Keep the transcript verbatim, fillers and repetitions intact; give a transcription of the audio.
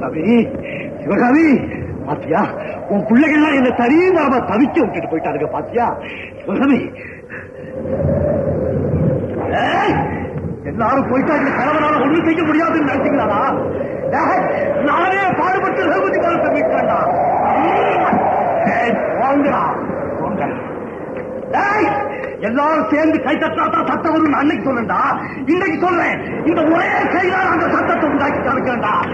சிவகாமி சிவகாமி பாத்தியா உன் பிள்ளைகள்லாம் என்ன சரியாக தவிக்க விட்டுட்டு போயிட்டாருங்க பாத்தியா சிவகாமி எல்லாரும் போயிட்டா இந்த கணவனால ஒண்ணும் செய்ய முடியாதுன்னு நினைச்சுக்கிறாரா நானே பாடுபட்டு ரகுபதி காலத்தை மீட்கிறேன்டா எல்லாரும் சேர்ந்து கை தட்டாத்தான் சத்தம் வரும் அன்னைக்கு சொல்லண்டா இன்னைக்கு சொல்றேன் இந்த ஒரே கைதான் அந்த சத்தத்தை உண்டாக்கி தடுக்கிறேன்டா